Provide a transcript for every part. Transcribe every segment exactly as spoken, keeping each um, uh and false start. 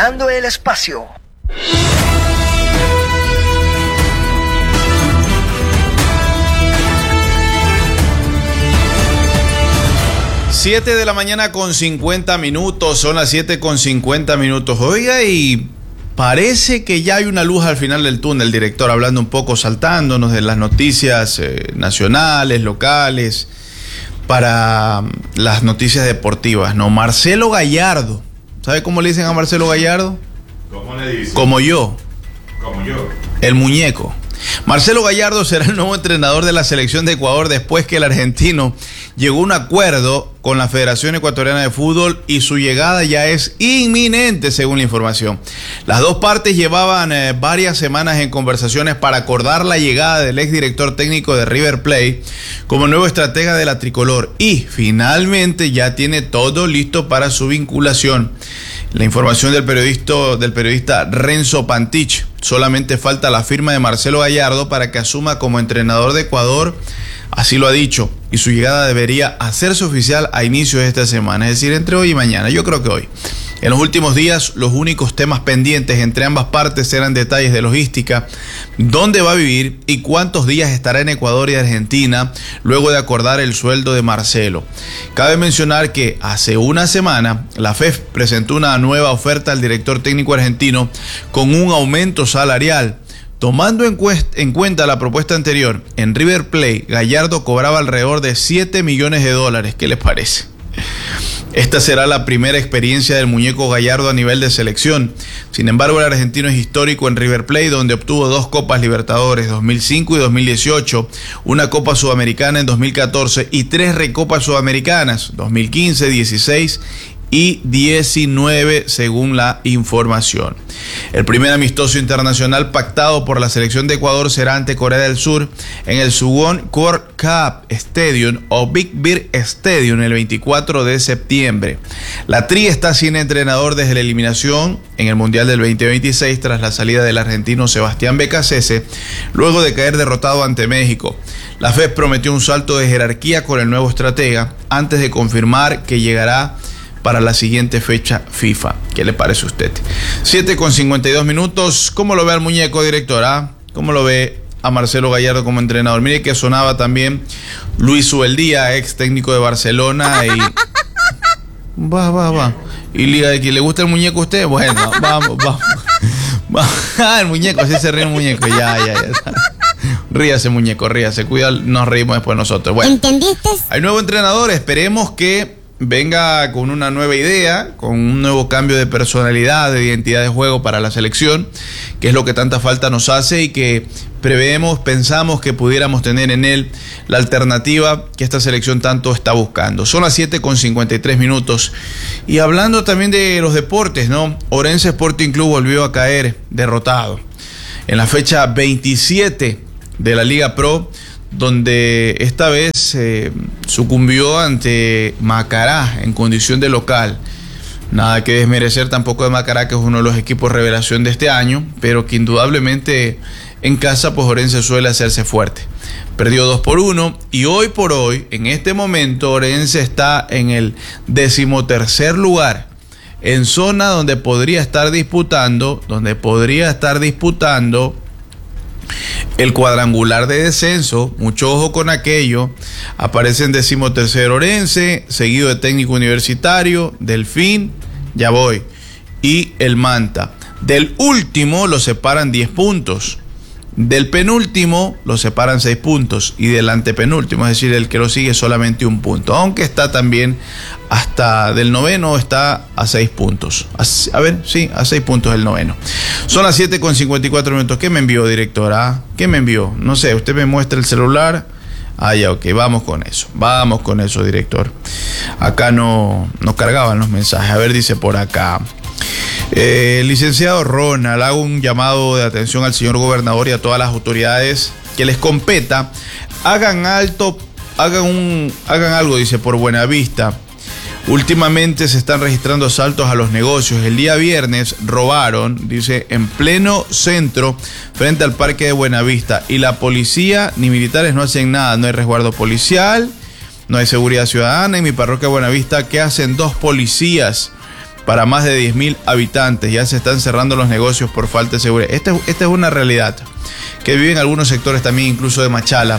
Explorando el espacio. siete de la mañana con cincuenta minutos, son las siete con cincuenta minutos. Oiga, y parece que ya hay una luz al final del túnel, director, hablando un poco, saltándonos de las noticias eh, nacionales, locales, para las noticias deportivas, ¿no? Marcelo Gallardo, ¿sabe cómo le dicen a Marcelo Gallardo? ¿Cómo le dicen? Como yo. Como yo. El muñeco. Marcelo Gallardo será el nuevo entrenador de la selección de Ecuador después que el argentino llegó a un acuerdo con la Federación Ecuatoriana de Fútbol y su llegada ya es inminente, según la información. Las dos partes llevaban eh, varias semanas en conversaciones para acordar la llegada del exdirector técnico de River Plate como nuevo estratega de la tricolor y finalmente ya tiene todo listo para su vinculación. La información del periodista, del periodista Renzo Pantich. Solamente falta la firma de Marcelo Gallardo para que asuma como entrenador de Ecuador, así lo ha dicho, y su llegada debería hacerse oficial a inicios de esta semana, es decir, entre hoy y mañana. Yo creo que hoy. En los últimos días, los únicos temas pendientes entre ambas partes eran detalles de logística, dónde va a vivir y cuántos días estará en Ecuador y Argentina, luego de acordar el sueldo de Marcelo. Cabe mencionar que hace una semana, la F E F presentó una nueva oferta al director técnico argentino con un aumento salarial. Tomando en, en cuenta la propuesta anterior, en River Plate, Gallardo cobraba alrededor de siete millones de dólares. ¿Qué les parece? Esta será la primera experiencia del muñeco Gallardo a nivel de selección. Sin embargo, el argentino es histórico en River Plate, donde obtuvo dos Copas Libertadores, dos mil cinco y dos mil dieciocho, una Copa Sudamericana en dos mil catorce y tres Recopas Sudamericanas, dos mil quince, dieciséis y diecinueve, según la información. El primer amistoso internacional pactado por la selección de Ecuador será ante Corea del Sur en el Suwon World Cup Stadium o Big Bear Stadium el veinticuatro de septiembre. La Tri está sin entrenador desde la eliminación en el Mundial del veinte veintiséis tras la salida del argentino Sebastián Becasese, luego de caer derrotado ante México. La F E F prometió un salto de jerarquía con el nuevo estratega antes de confirmar que llegará para la siguiente fecha FIFA. ¿Qué le parece a usted? siete con cincuenta y dos minutos. ¿Cómo lo ve al muñeco, director? ¿Ah? ¿Cómo lo ve a Marcelo Gallardo como entrenador? Mire que sonaba también Luis Subeldía, ex técnico de Barcelona, y va, va, va. Y Liga de que le gusta el muñeco a usted. Bueno, vamos, vamos. vamos. Ah, el muñeco, así se ríe el muñeco. Ya, ya, ya. Ríase, muñeco, ríase. Cuida, nos reímos después nosotros. Bueno, ¿entendiste? Hay nuevo entrenador, esperemos que venga con una nueva idea, con un nuevo cambio de personalidad, de identidad de juego para la selección, que es lo que tanta falta nos hace y que preveemos, pensamos que pudiéramos tener en él la alternativa que esta selección tanto está buscando. Son las siete con cincuenta y tres minutos. Y hablando también de los deportes, ¿no? Orense Sporting Club volvió a caer derrotado en la fecha veintisiete de la Liga Pro, donde esta vez eh, sucumbió ante Macará en condición de local. Nada que desmerecer tampoco de Macará, que es uno de los equipos revelación de este año, pero que indudablemente en casa pues Orense suele hacerse fuerte. Perdió dos por uno y hoy por hoy, en este momento, Orense está en el decimotercer lugar, en zona donde podría estar disputando, donde podría estar disputando el cuadrangular de descenso. Mucho ojo con aquello. Aparece en decimotercero Orense, seguido de Técnico Universitario, Delfín, ya voy, y el Manta. Del último lo separan diez puntos. Del penúltimo lo separan seis puntos. Y del antepenúltimo, es decir, el que lo sigue, solamente un punto. Aunque está también hasta del noveno, está a seis puntos. A, a ver, sí, a seis puntos el noveno. Son las siete con cincuenta y cuatro minutos. ¿Qué me envió, directora? ¿Qué me envió? No sé, usted me muestra el celular. Ah, ya, ok, vamos con eso. Vamos con eso, director. Acá no, no cargaban los mensajes. A ver, dice por acá. Eh, licenciado Ronald, hago un llamado de atención al señor gobernador y a todas las autoridades que les competa. Hagan alto, hagan un, hagan algo, dice, por Buenavista. Últimamente se están registrando asaltos a los negocios. El día viernes robaron, dice, en pleno centro, frente al parque de Buenavista. Y la policía ni militares no hacen nada. No hay resguardo policial, no hay seguridad ciudadana. En mi parroquia Buenavista, ¿qué hacen dos policías? para más de diez mil habitantes. Ya se están cerrando los negocios por falta de seguridad. Esta, esta es una realidad que viven algunos sectores también, incluso de Machala.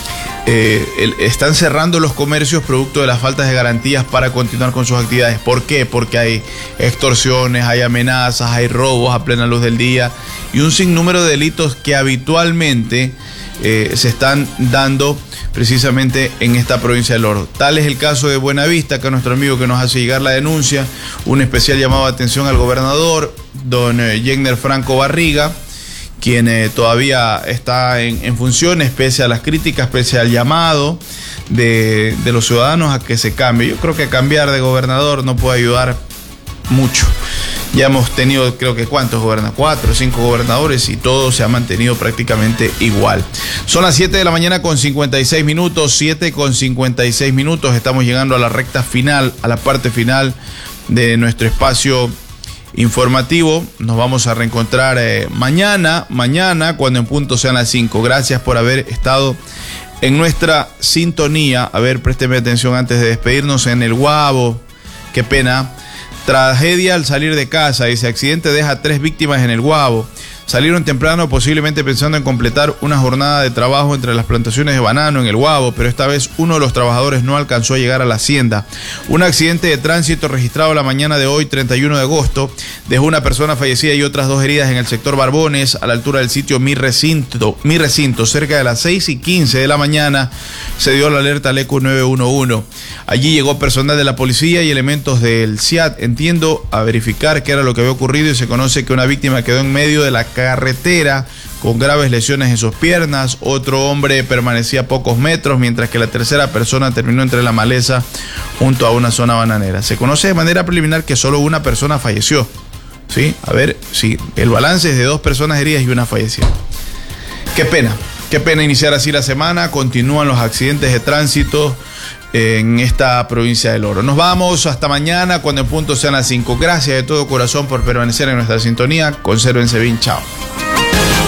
Eh, el, están cerrando los comercios producto de las faltas de garantías para continuar con sus actividades. ¿Por qué? Porque hay extorsiones, hay amenazas, hay robos a plena luz del día y un sinnúmero de delitos que habitualmente eh, se están dando precisamente en esta provincia del Oro. Tal es el caso de Buenavista, que nuestro amigo que nos hace llegar la denuncia, un especial llamado de atención al gobernador, don eh, Jenner Franco Barriga, quien eh, todavía está en, en funciones, pese a las críticas, pese al llamado de, de los ciudadanos a que se cambie. Yo creo que cambiar de gobernador no puede ayudar mucho. Ya hemos tenido, creo que cuántos gobernadores, cuatro o cinco gobernadores y todo se ha mantenido prácticamente igual. Son las siete de la mañana con cincuenta y seis minutos, siete con cincuenta y seis minutos. Estamos llegando a la recta final, a la parte final de nuestro espacio informativo. Nos vamos a reencontrar eh, mañana, mañana cuando en punto sean las cinco. Gracias por haber estado en nuestra sintonía. A ver, présteme atención antes de despedirnos. En el Guabo, qué pena. Tragedia al salir de casa. Ese accidente deja a tres víctimas en el Guabo. Salieron temprano, posiblemente pensando en completar una jornada de trabajo entre las plantaciones de banano en el Guabo, pero esta vez uno de los trabajadores no alcanzó a llegar a la hacienda. Un accidente de tránsito registrado la mañana de hoy, treinta y uno de agosto, dejó una persona fallecida y otras dos heridas en el sector Barbones, a la altura del sitio Mi Recinto, Mi Recinto. Cerca de las seis y quince de la mañana se dio la alerta al E C U nueve uno uno. Allí llegó personal de la policía y elementos del C I A T, entiendo, a verificar qué era lo que había ocurrido, y se conoce que una víctima quedó en medio de la carretera con graves lesiones en sus piernas. Otro hombre permanecía a pocos metros, mientras que la tercera persona terminó entre la maleza junto a una zona bananera. Se conoce de manera preliminar que solo una persona falleció. ¿Sí? A ver, sí, el balance es de dos personas heridas y una fallecida. Qué pena, qué pena iniciar así la semana. Continúan los accidentes de tránsito en esta provincia del Oro. Nos vamos hasta mañana cuando en punto sean las cinco. Gracias de todo corazón por permanecer en nuestra sintonía. Consérvense bien, chao.